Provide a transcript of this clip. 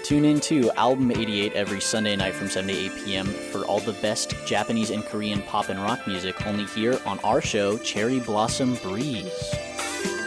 Tune in to Album 88 every Sunday night from 7 to 8 p.m. for all the best Japanese and Korean pop and rock music only here on our show, Cherry Blossom Breeze.